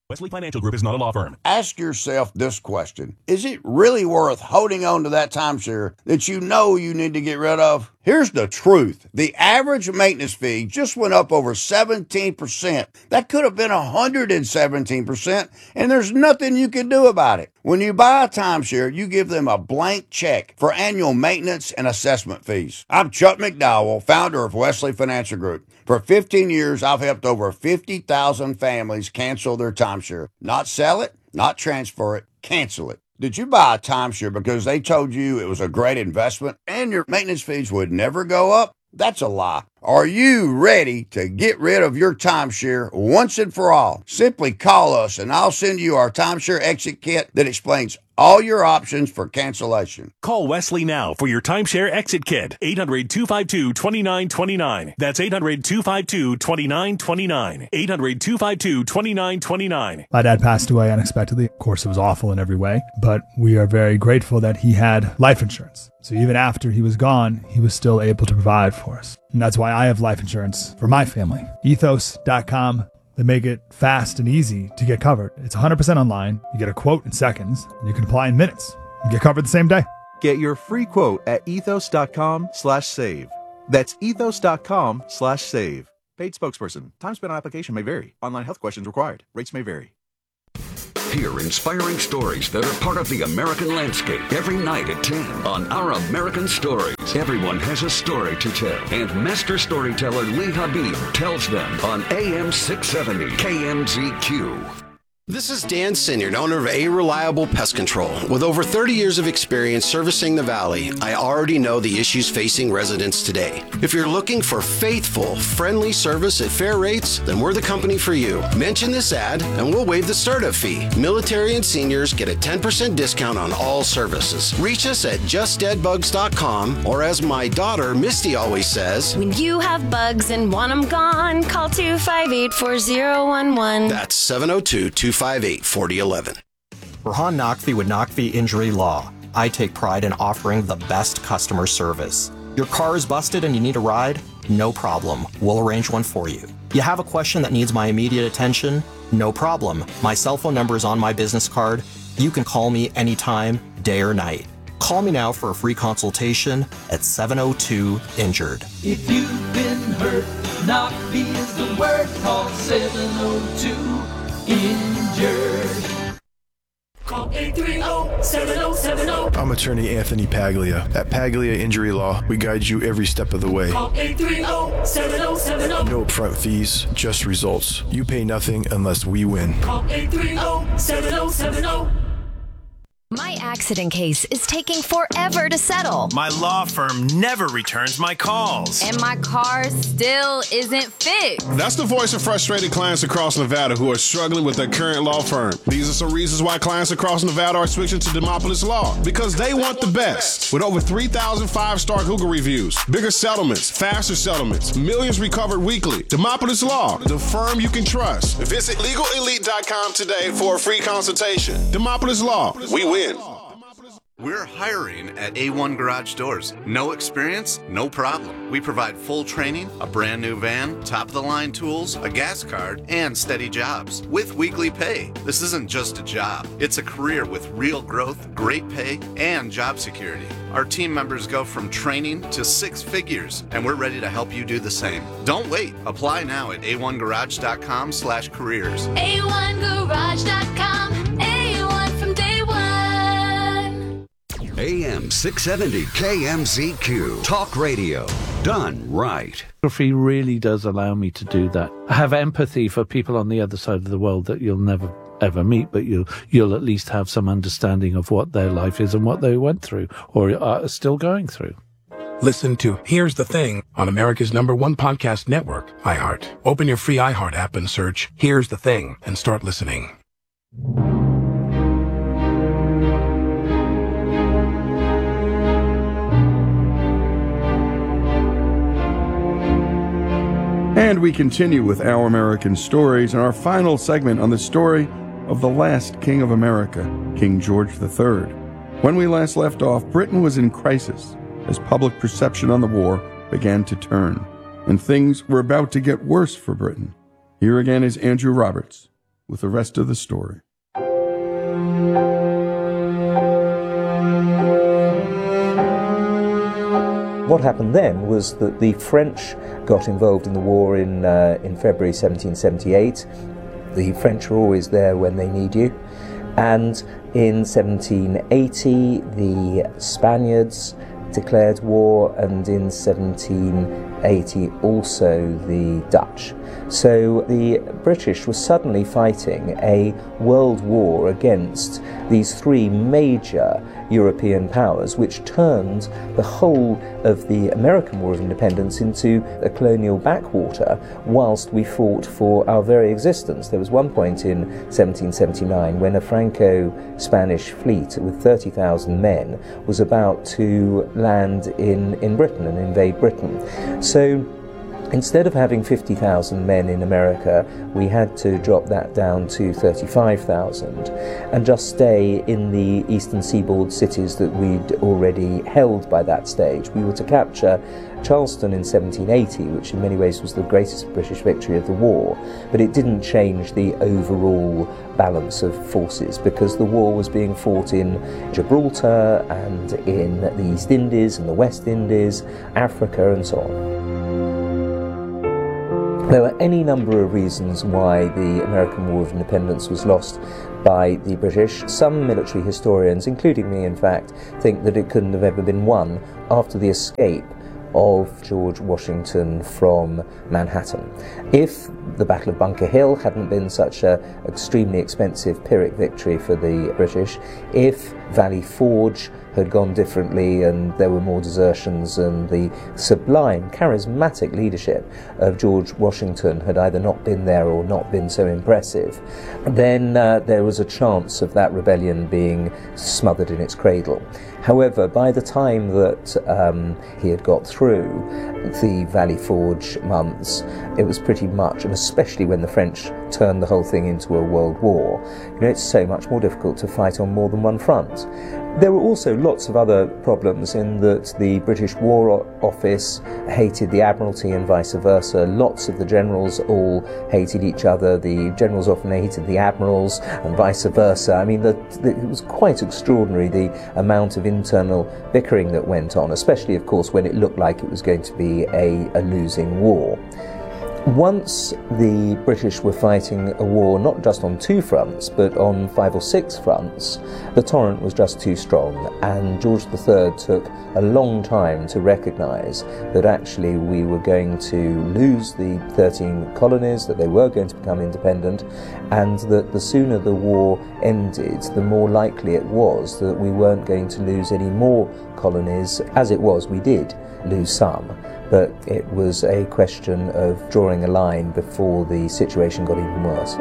Wesley Financial Group is not a law firm. Ask yourself this question. Is it really worth holding on to that timeshare that you know you need to get rid of? Here's the truth. The average maintenance fee just went up over 17%. That could have been 117%, and there's nothing you can do about it. When you buy a timeshare, you give them a blank check for annual maintenance and assessment fees. I'm Chuck McDowell, founder of Wesley Financial Group. For 15 years, I've helped over 50,000 families cancel their timeshare. Not sell it, not transfer it, cancel it. Did you buy a timeshare because they told you it was a great investment and your maintenance fees would never go up? That's a lie. Are you ready to get rid of your timeshare once and for all? Simply call us and I'll send you our timeshare exit kit that explains all your options for cancellation. Call Wesley now for your timeshare exit kit. 800-252-2929. That's 800-252-2929. 800-252-2929. My dad passed away unexpectedly. Of course, it was awful in every way, but we are very grateful that he had life insurance. So even after he was gone, he was still able to provide for us. And that's why I have life insurance for my family. Ethos.com. They make it fast and easy to get covered. It's 100% online. You get a quote in seconds, and you can apply in minutes. You get covered the same day. Get your free quote at ethos.com/save. That's ethos.com/save. Paid spokesperson. Time spent on application may vary. Online health questions required. Rates may vary. Hear inspiring stories that are part of the American landscape every night at 10 on Our American Stories. Everyone has a story to tell, and master storyteller Lee Habib tells them on AM 670 KMZQ. This is Dan Sinyard, owner of A Reliable Pest Control. With over 30 years of experience servicing the Valley, I already know the issues facing residents today. If you're looking for faithful, friendly service at fair rates, then we're the company for you. Mention this ad and we'll waive the startup fee. Military and seniors get a 10% discount on all services. Reach us at justdeadbugs.com, or as my daughter Misty always says, when you have bugs and want them gone, call 258-4011. That's 702-258-4011. Rahan Naqvi with Naqvi Injury Law. I take pride in offering the best customer service. Your car is busted and you need a ride? No problem. We'll arrange one for you. You have a question that needs my immediate attention? No problem. My cell phone number is on my business card. You can call me anytime, day or night. Call me now for a free consultation at 702-INJURED. If you've been hurt, Naqvi is the word. Call 702-INJURED. Call 830-7070. I'm attorney Anthony Paglia. At Paglia Injury Law, we guide you every step of the way. Call 830-7070. No upfront fees, just results. You pay nothing unless we win. Call 830-7070. My accident case is taking forever to settle. My law firm never returns my calls. And my car still isn't fixed. That's the voice of frustrated clients across Nevada who are struggling with their current law firm. These are some reasons why clients across Nevada are switching to Demopolis Law. Because they want the best. With over 3,000 five-star Google reviews, bigger settlements, faster settlements, millions recovered weekly. Demopolis Law, the firm you can trust. Visit LegalElite.com today for a free consultation. Demopolis Law, we win. We're hiring at A1 Garage Doors. No experience? No problem. We provide full training, a brand new van, top-of-the-line tools, a gas card, and steady jobs with weekly pay. This isn't just a job. It's a career with real growth, great pay, and job security. Our team members go from training to 6 figures, and we're ready to help you do the same. Don't wait. Apply now at a1garage.com/careers. A1garage.com. A1 from day one. AM 670 KMZQ. Talk radio. Done right. Photography really does allow me to do that. I have empathy for people on the other side of the world that you'll never ever meet, but you'll at least have some understanding of what their life is and what they went through or are still going through. Listen to Here's the Thing on America's #1 podcast network, iHeart. Open your free iHeart app and search Here's the Thing and start listening. And we continue with Our American Stories and our final segment on the story of the last King of America, King George III. When we last left off, Britain was in crisis as public perception on the war began to turn, and things were about to get worse for Britain. Here again is Andrew Roberts with the rest of the story. What happened then was that the French got involved in the war in February 1778. The French are always there when they need you. And in 1780, the Spaniards declared war, and in 1780 also the Dutch. So the British were suddenly fighting a world war against these three major European powers, which turned the whole of the American War of Independence into a colonial backwater whilst we fought for our very existence. There was one point in 1779 when a Franco-Spanish fleet with 30,000 men was about to land in Britain and invade Britain. So instead of having 50,000 men in America, we had to drop that down to 35,000 and just stay in the eastern seaboard cities that we'd already held by that stage. We were to capture Charleston in 1780, which in many ways was the greatest British victory of the war, but it didn't change the overall balance of forces because the war was being fought in Gibraltar and in the East Indies and the West Indies, Africa and so on. There were any number of reasons why the American War of Independence was lost by the British. Some military historians, including me in fact, think that it couldn't have ever been won after the escape of George Washington from Manhattan. If the Battle of Bunker Hill hadn't been such an extremely expensive Pyrrhic victory for the British, if Valley Forge had gone differently and there were more desertions and the sublime, charismatic leadership of George Washington had either not been there or not been so impressive, then there was a chance of that rebellion being smothered in its cradle. However, by the time that he had got through the Valley Forge months, it was pretty much, and especially when the French turned the whole thing into a world war, it's so much more difficult to fight on more than one front. There were also lots of other problems in that the British War Office hated the Admiralty and vice versa. Lots of the generals all hated each other. The generals often hated the admirals and vice versa. I mean, it was quite extraordinary the amount of internal bickering that went on, especially, of course, when it looked like it was going to be a losing war. Once the British were fighting a war not just on two fronts, but on 5 or 6 fronts, the torrent was just too strong, and George III took a long time to recognise that actually we were going to lose the 13 colonies, that they were going to become independent, and that the sooner the war ended, the more likely it was that we weren't going to lose any more colonies. As it was, we did lose some, but it was a question of drawing a line before the situation got even worse.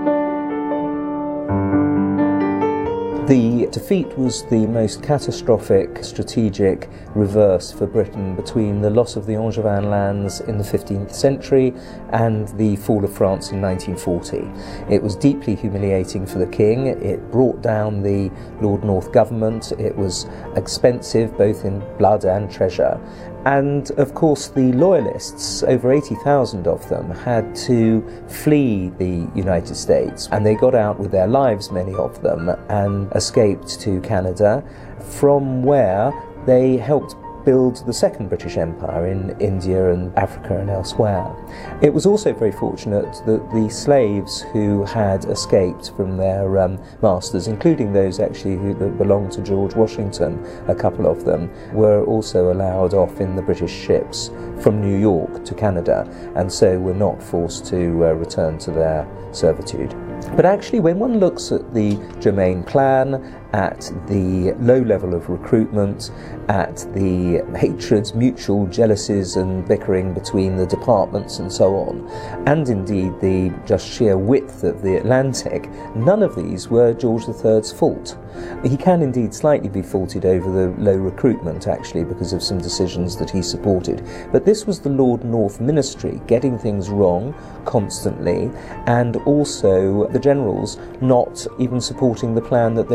The defeat was the most catastrophic strategic reverse for Britain between the loss of the Angevin lands in the 15th century and the fall of France in 1940. It was deeply humiliating for the king. It brought down the Lord North government. It was expensive both in blood and treasure. And of course the loyalists, over 80,000 of them, had to flee the United States, and they got out with their lives, many of them, and escaped to Canada, from where they helped build the Second British Empire in India and Africa and elsewhere. It was also very fortunate that the slaves who had escaped from their masters, including those actually that belonged to George Washington, a couple of them, were also allowed off in the British ships from New York to Canada, and so were not forced to return to their servitude. But actually, when one looks at the Germain Plan, at the low level of recruitment, at the hatreds, mutual jealousies and bickering between the departments and so on, and indeed the just sheer width of the Atlantic, none of these were George III's fault. He can indeed slightly be faulted over the low recruitment, actually, because of some decisions that he supported. But this was the Lord North Ministry getting things wrong constantly, and also the generals not even supporting the plan that they put their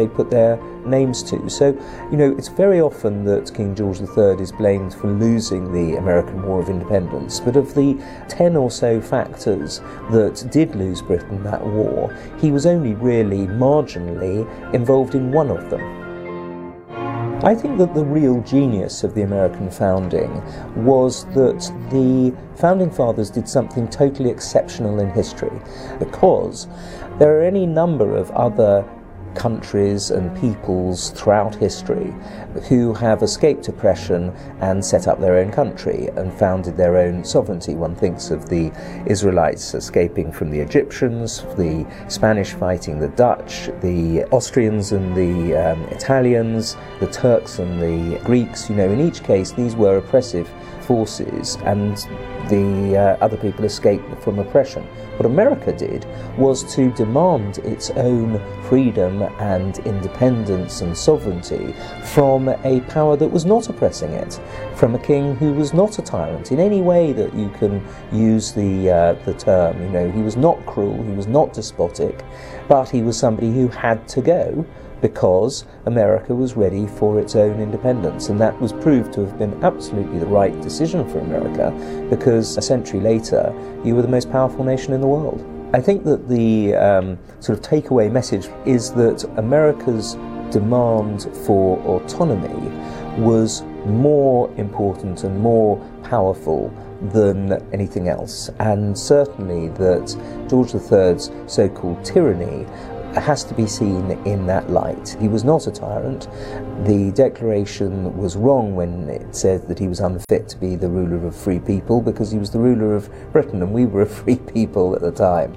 their names to. So, it's very often that King George III is blamed for losing the American War of Independence, but of the 10 or so factors that did lose Britain that war, he was only really marginally involved in one of them. I think that the real genius of the American founding was that the Founding Fathers did something totally exceptional in history, because there are any number of other countries and peoples throughout history who have escaped oppression and set up their own country and founded their own sovereignty. One thinks of the Israelites escaping from the Egyptians, the Spanish fighting the Dutch, the Austrians and the Italians, the Turks and the Greeks. In each case these were oppressive forces and the other people escaped from oppression. What America did was to demand its own freedom and independence and sovereignty from a power that was not oppressing it, from a king who was not a tyrant in any way that you can use the term. He was not cruel, he was not despotic, but he was somebody who had to go because America was ready for its own independence, and that was proved to have been absolutely the right decision for America, because a century later you were the most powerful nation in the world. I think that the sort of takeaway message is that America's demand for autonomy was more important and more powerful than anything else, and certainly that George III's so-called tyranny has to be seen in that light. He was not a tyrant. The Declaration was wrong when it said that he was unfit to be the ruler of free people, because he was the ruler of Britain and we were a free people at the time.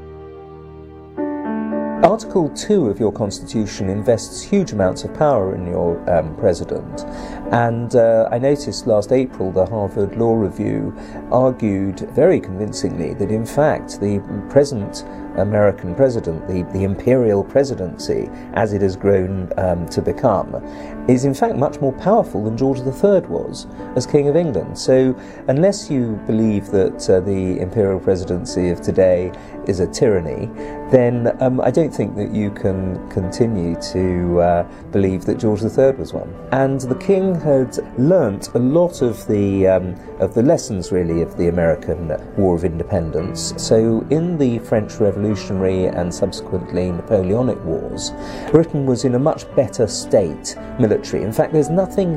Article 2 of your Constitution invests huge amounts of power in your president, and I noticed last April the Harvard Law Review argued very convincingly that in fact the present American president, the imperial presidency as it has grown to become, is in fact much more powerful than George III was as King of England. So unless you believe that the imperial presidency of today is a tyranny, then I don't think that you can continue to believe that George III was one. And the king had learnt a lot of the lessons really of the American War of Independence. So in the French Revolutionary and subsequently Napoleonic Wars, Britain was in a much better state military. In fact, there's nothing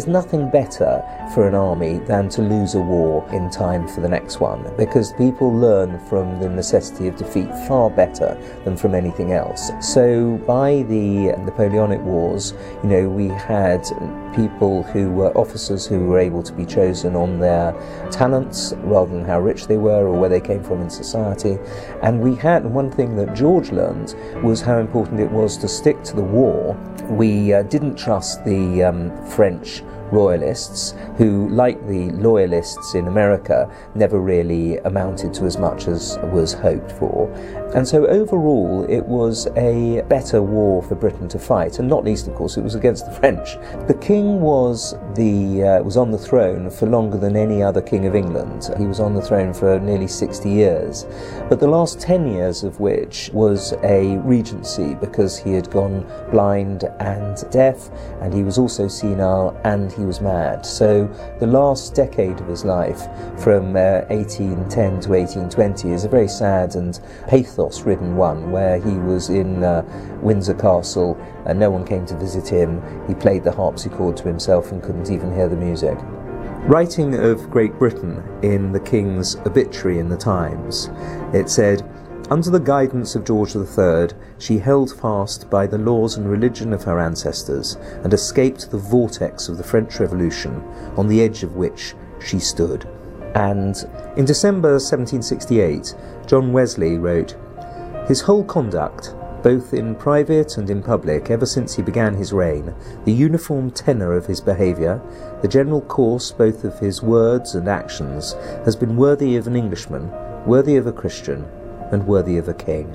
better for an army than to lose a war in time for the next one, because people learn from the necessity of defeat far better than from anything else. So by the Napoleonic Wars, we had people who were officers who were able to be chosen on their talents rather than how rich they were or where they came from in society. And one thing that George learned was how important it was to stick to the war. We didn't trust the French royalists, who, like the loyalists in America, never really amounted to as much as was hoped for. And so overall it was a better war for Britain to fight, and not least of course it was against the French. The king was on the throne for longer than any other king of England. He was on the throne for nearly 60 years, but the last 10 years of which was a regency, because he had gone blind and deaf, and he was also senile, and he was mad. So the last decade of his life, from 1810 to 1820, is a very sad and pathos-ridden one, where he was in Windsor Castle and no one came to visit him. He played the harpsichord to himself and couldn't even hear the music. Writing of Great Britain in the King's obituary in the Times, it said, "Under the guidance of George III, she held fast by the laws and religion of her ancestors and escaped the vortex of the French Revolution, on the edge of which she stood." And in December 1768, John Wesley wrote, "His whole conduct, both in private and in public, ever since he began his reign, the uniform tenor of his behaviour, the general course both of his words and actions, has been worthy of an Englishman, worthy of a Christian, and worthy of a king."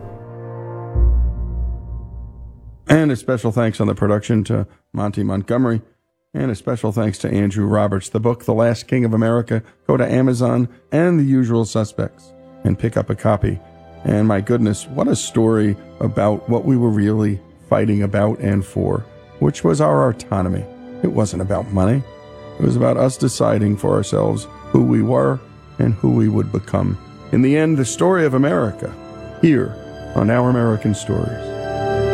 And a special thanks on the production to Monty Montgomery, and a special thanks to Andrew Roberts. The book, The Last King of America, go to Amazon and the usual suspects and pick up a copy. And my goodness, what a story about what we were really fighting about and for, which was our autonomy. It wasn't about money. It was about us deciding for ourselves who we were and who we would become. In the end, the story of America, here on Our American Stories.